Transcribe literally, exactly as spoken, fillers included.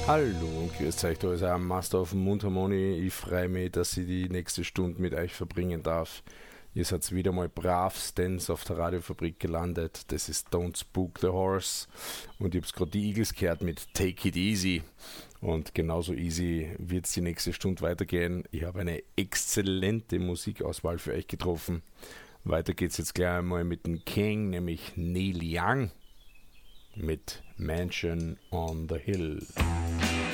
Hallo und grüß euch, da ist auch Master auf dem Mundharmonie. Ich freue mich, dass ich die nächste Stunde mit euch verbringen darf. Ihr seid wieder mal bravstens auf der Radiofabrik gelandet. Das ist Don't Spook the Horse. Und ich habe gerade die Eagles gehört mit Take It Easy. Und genauso easy wird es die nächste Stunde weitergehen. Ich habe eine exzellente Musikauswahl für euch getroffen. Weiter geht's jetzt gleich einmal mit dem King, nämlich Neil Young mit Mansion on the Hill.